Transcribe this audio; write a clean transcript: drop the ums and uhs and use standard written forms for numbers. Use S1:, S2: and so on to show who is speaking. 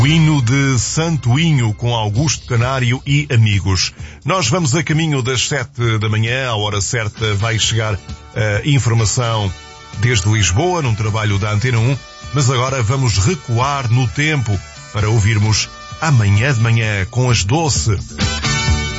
S1: O hino de Santoinho com Augusto Canário e amigos. Nós vamos a caminho das 7 da manhã, à hora certa vai chegar a informação desde Lisboa, num trabalho da Antena 1, mas agora vamos recuar no tempo para ouvirmos Amanhã de Manhã com as Doce.